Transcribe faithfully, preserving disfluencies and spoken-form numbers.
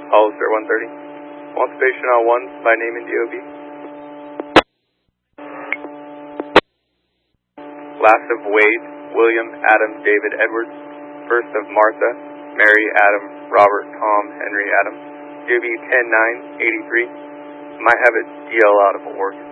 Hollister one thirty. Wants patient on one by name and D O B. Last of Wade, William, Adam, David, Edwards. First of Martha, Mary, Adam, Robert, Tom, Henry, Adam. D O B ten nine eighty-three. Might have it D L out of Oregon.